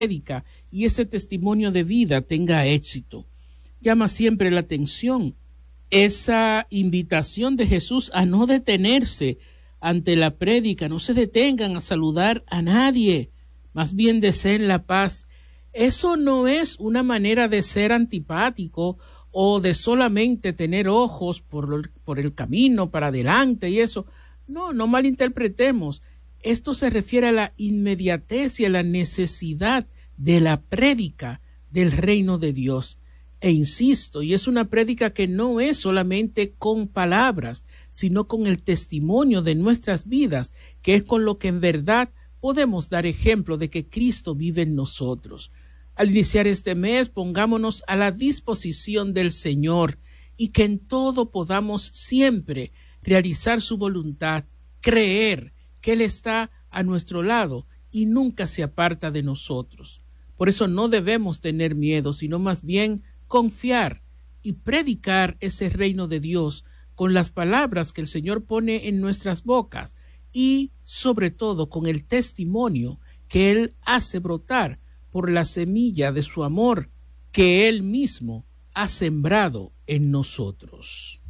prédica y ese testimonio de vida tenga éxito. Llama siempre la atención esa invitación de Jesús a no detenerse ante la prédica, no se detengan a saludar a nadie, más bien deseen la paz. Eso no es una manera de ser antipático o de solamente tener ojos por el camino para adelante y eso. No, no malinterpretemos. Esto se refiere a la inmediatez y a la necesidad de la prédica del reino de Dios. E insisto, y es una prédica que no es solamente con palabras, sino con el testimonio de nuestras vidas, que es con lo que en verdad podemos dar ejemplo de que Cristo vive en nosotros. Al iniciar este mes, pongámonos a la disposición del Señor y que en todo podamos siempre realizar su voluntad, creer que Él está a nuestro lado y nunca se aparta de nosotros. Por eso no debemos tener miedo, sino más bien confiar y predicar ese reino de Dios con las palabras que el Señor pone en nuestras bocas y sobre todo con el testimonio que Él hace brotar por la semilla de su amor que Él mismo ha sembrado en nosotros.